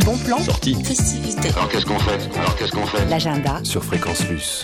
Bon plan. Sortie. Festivité. Alors qu'est-ce qu'on fait L'agenda. Sur Fréquence Plus.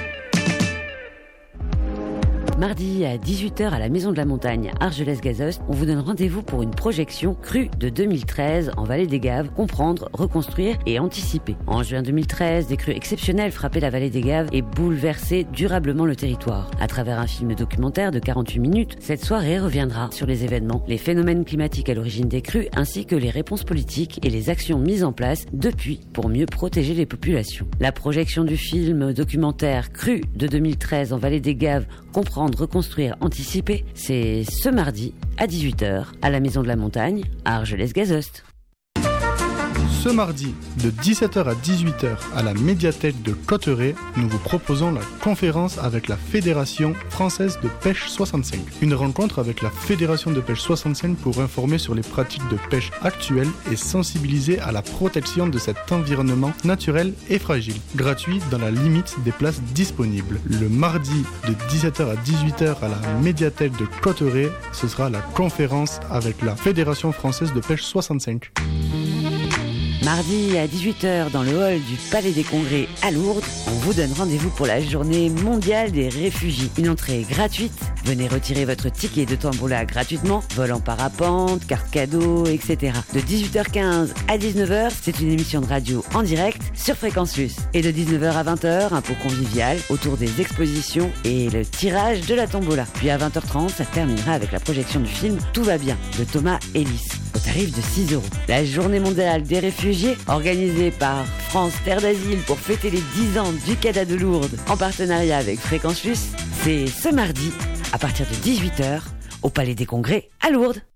Mardi à 18h à la Maison de la Montagne, Argelès-Gazost, on vous donne rendez-vous pour une projection crue de 2013 en Vallée des Gaves, comprendre, reconstruire et anticiper. En juin 2013, des crues exceptionnelles frappaient la Vallée des Gaves et bouleversaient durablement le territoire. À travers un film documentaire de 48 minutes, cette soirée reviendra sur les événements, les phénomènes climatiques à l'origine des crues, ainsi que les réponses politiques et les actions mises en place depuis pour mieux protéger les populations. La projection du film documentaire Crue de 2013 en Vallée des Gaves, comprendre, reconstruire, anticiper, c'est ce mardi à 18h à la Maison de la Montagne à Argelès-Gazost. Ce mardi, de 17h à 18h à la médiathèque de Cotteret, nous vous proposons la conférence avec la Fédération française de pêche 65. Une rencontre avec la Fédération de pêche 65 pour informer sur les pratiques de pêche actuelles et sensibiliser à la protection de cet environnement naturel et fragile. Gratuit dans la limite des places disponibles. Le mardi, de 17h à 18h à la médiathèque de Cotteret, ce sera la conférence avec la Fédération française de pêche 65. Mardi à 18h dans le hall du Palais des Congrès à Lourdes, on vous donne rendez-vous pour la journée mondiale des réfugiés. Une entrée gratuite, venez retirer votre ticket de tombola gratuitement, vol en parapente, carte cadeau, etc. De 18h15 à 19h, c'est une émission de radio en direct sur Fréquence Plus. Et de 19h à 20h, un pot convivial autour des expositions et le tirage de la tombola. Puis à 20h30, ça terminera avec la projection du film Tout va bien de Thomas Ellis, au tarif de 6 €. La journée mondiale des réfugiés, organisée par France Terre d'Asile pour fêter les 10 ans du CADA de Lourdes, en partenariat avec Fréquence Plus, c'est ce mardi, à partir de 18h, au Palais des Congrès à Lourdes.